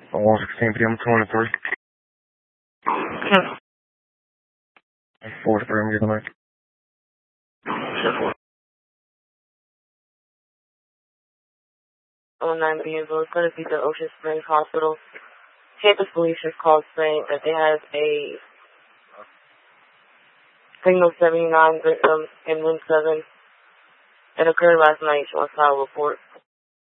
16 p.m. 23. 43, I'm getting back. 09 Beansville, it's going to be the Ocean Springs Hospital. Campus police just called saying that they have a Signal 79 victim in room 7. It occurred last night. She wants to file a report.